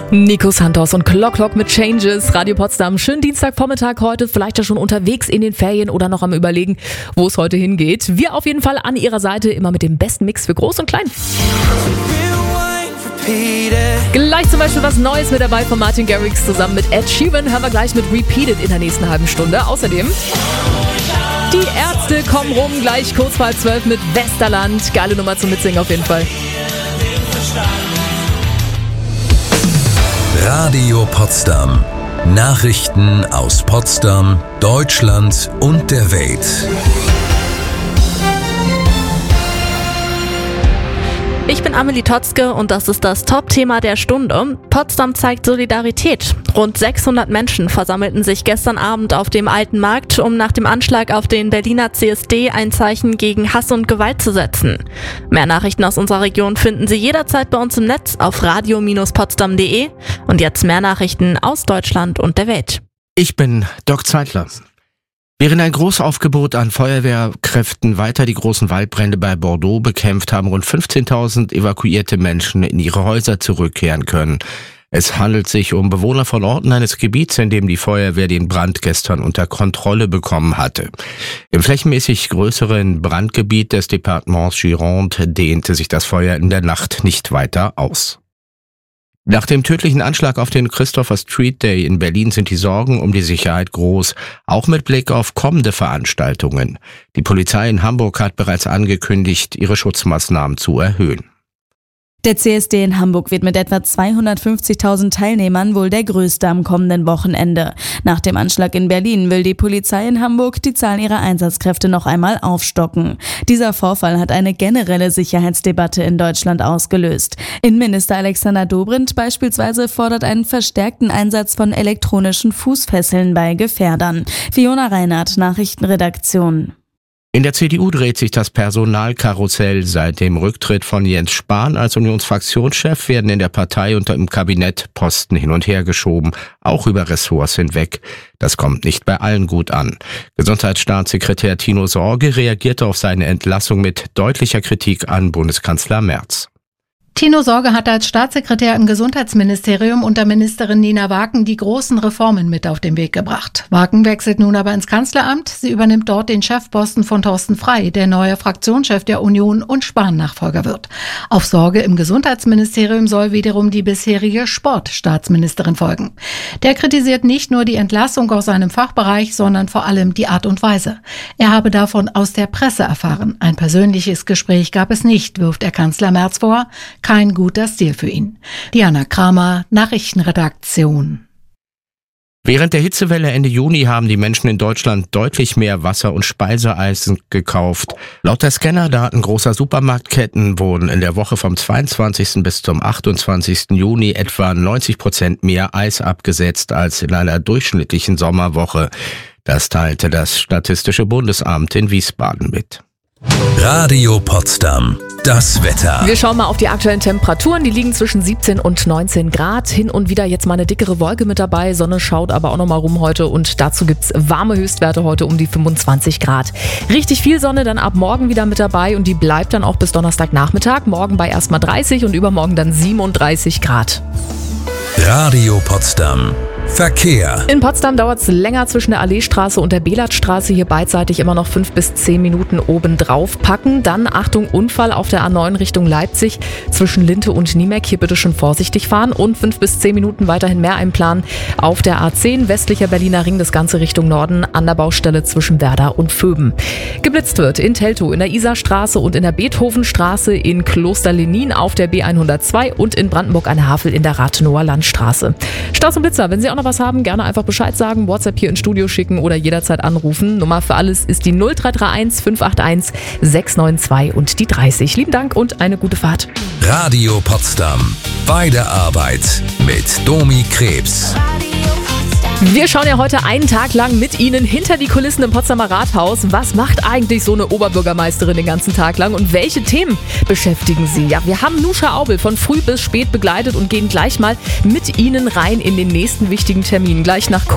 Nico Santos und Clock mit Changes, Radio Potsdam. Schönen Dienstagvormittag heute, vielleicht ja schon unterwegs in den Ferien oder noch am Überlegen, wo es heute hingeht. Wir auf jeden Fall an Ihrer Seite, immer mit dem besten Mix für Groß und Klein. Gleich zum Beispiel was Neues mit dabei von Martin Garrix zusammen mit Ed Sheeran. Hören wir gleich mit Repeated in der nächsten halben Stunde. Außerdem die Ärzte kommen rum, gleich kurz vor 12 mit Westerland. Geile Nummer zum Mitsingen auf jeden Fall. Radio Potsdam. Nachrichten aus Potsdam, Deutschland und der Welt. Ich bin Amelie Totzke und das ist das Top-Thema der Stunde. Potsdam zeigt Solidarität. Rund 600 Menschen versammelten sich gestern Abend auf dem Alten Markt, um nach dem Anschlag auf den Berliner CSD ein Zeichen gegen Hass und Gewalt zu setzen. Mehr Nachrichten aus unserer Region finden Sie jederzeit bei uns im Netz auf radio-potsdam.de. Und jetzt mehr Nachrichten aus Deutschland und der Welt. Ich bin Doc Zeitler. Während ein Großaufgebot an Feuerwehrkräften weiter die großen Waldbrände bei Bordeaux bekämpft, haben rund 15.000 evakuierte Menschen in ihre Häuser zurückkehren können. Es handelt sich um Bewohner von Orten eines Gebiets, in dem die Feuerwehr den Brand gestern unter Kontrolle bekommen hatte. Im flächenmäßig größeren Brandgebiet des Departements Gironde dehnte sich das Feuer in der Nacht nicht weiter aus. Nach dem tödlichen Anschlag auf den Christopher Street Day in Berlin sind die Sorgen um die Sicherheit groß, auch mit Blick auf kommende Veranstaltungen. Die Polizei in Hamburg hat bereits angekündigt, ihre Schutzmaßnahmen zu erhöhen. Der CSD in Hamburg wird mit etwa 250.000 Teilnehmern wohl der größte am kommenden Wochenende. Nach dem Anschlag in Berlin will die Polizei in Hamburg die Zahl ihrer Einsatzkräfte noch einmal aufstocken. Dieser Vorfall hat eine generelle Sicherheitsdebatte in Deutschland ausgelöst. Innenminister Alexander Dobrindt beispielsweise fordert einen verstärkten Einsatz von elektronischen Fußfesseln bei Gefährdern. Fiona Reinhardt, Nachrichtenredaktion. In der CDU dreht sich das Personalkarussell. Seit dem Rücktritt von Jens Spahn als Unionsfraktionschef werden in der Partei und im Kabinett Posten hin und her geschoben, auch über Ressorts hinweg. Das kommt nicht bei allen gut an. Gesundheitsstaatssekretär Tino Sorge reagierte auf seine Entlassung mit deutlicher Kritik an Bundeskanzler Merz. Tino Sorge hat als Staatssekretär im Gesundheitsministerium unter Ministerin Nina Waken die großen Reformen mit auf den Weg gebracht. Waken wechselt nun aber ins Kanzleramt. Sie übernimmt dort den Chefposten von Thorsten Frey, der neuer Fraktionschef der Union und Spahn-Nachfolger wird. Auf Sorge im Gesundheitsministerium soll wiederum die bisherige Sportstaatsministerin folgen. Der kritisiert nicht nur die Entlassung aus seinem Fachbereich, sondern vor allem die Art und Weise. Er habe davon aus der Presse erfahren. Ein persönliches Gespräch gab es nicht, wirft der Kanzler Merz vor. Kein guter Stil für ihn. Diana Kramer, Nachrichtenredaktion. Während der Hitzewelle Ende Juni haben die Menschen in Deutschland deutlich mehr Wasser- und Speiseeisen gekauft. Laut der Scannerdaten großer Supermarktketten wurden in der Woche vom 22. bis zum 28. Juni etwa 90% mehr Eis abgesetzt als in einer durchschnittlichen Sommerwoche. Das teilte das Statistische Bundesamt in Wiesbaden mit. Radio Potsdam. Das Wetter. Wir schauen mal auf die aktuellen Temperaturen. Die liegen zwischen 17 und 19 Grad. Hin und wieder jetzt mal eine dickere Wolke mit dabei. Sonne schaut aber auch noch mal rum heute. Und dazu gibt's warme Höchstwerte heute um die 25 Grad. Richtig viel Sonne dann ab morgen wieder mit dabei. Und die bleibt dann auch bis Donnerstagnachmittag. Morgen bei erstmal 30 und übermorgen dann 37 Grad. Radio Potsdam. Verkehr. In Potsdam dauert es länger zwischen der Alleestraße und der Belatstraße. Hier beidseitig immer noch 5 bis 10 Minuten obendrauf packen. Dann, Achtung, Unfall auf der A9 Richtung Leipzig zwischen Linte und Niemek. Hier bitte schon vorsichtig fahren. Und 5 bis 10 Minuten weiterhin mehr einplanen auf der A10 westlicher Berliner Ring. Das Ganze Richtung Norden an der Baustelle zwischen Werder und Vöben. Geblitzt wird in Teltow, in der Isarstraße und in der Beethovenstraße, in Kloster-Lenin auf der B102 und in Brandenburg an der Havel in der Rathenower Landstraße. Staus und Blitzer, wenn Sie auch noch was haben, gerne einfach Bescheid sagen, WhatsApp hier ins Studio schicken oder jederzeit anrufen. Nummer für alles ist die 0331 581 692 und die 30. Lieben Dank und eine gute Fahrt. Radio Potsdam. Bei der Arbeit mit Domi Krebs. Wir schauen ja heute einen Tag lang mit Ihnen hinter die Kulissen im Potsdamer Rathaus. Was macht eigentlich so eine Oberbürgermeisterin den ganzen Tag lang und welche Themen beschäftigen sie? Ja, wir haben Nusha Aubel von früh bis spät begleitet und gehen gleich mal mit Ihnen rein in den nächsten wichtigen Termin. Gleich nach